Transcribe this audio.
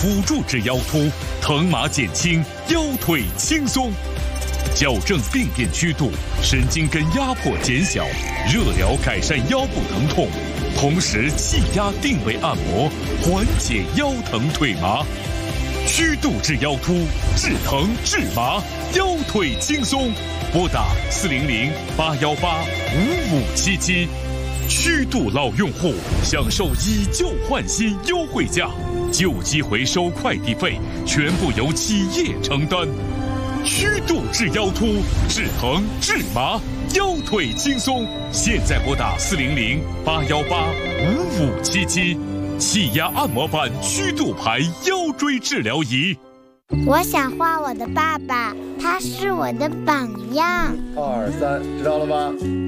辅助治腰突，疼麻减轻，腰腿轻松。矫正病变曲度，神经根压迫减小，热疗改善腰部疼痛，同时气压定位按摩，缓解腰疼腿麻。曲度治腰突，治疼治麻，腰腿轻松。拨打400-818-5577。曲度老用户享受以旧换新优惠价，旧机回收快递费全部由企业承担。曲度治腰突，治疼治麻，腰腿轻松。现在拨打400-818-5577。气压按摩板曲度牌腰椎治疗仪。 我想画我的爸爸，他是我的榜样。 2、3，知道了吧？